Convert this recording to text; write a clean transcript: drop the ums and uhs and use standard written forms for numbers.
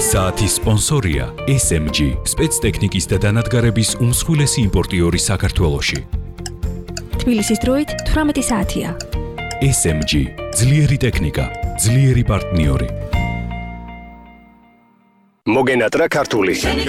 საათის სპონსორია SMG, სპეცტექნიკის და დანადგარების უმსხვილესი იმპორტიორი საქართველოში. თბილისის დროით 18 საათია. SMG, ძლიერი ტექნიკა, ძლიერი პარტნიორი. მოგენატრა ქართული.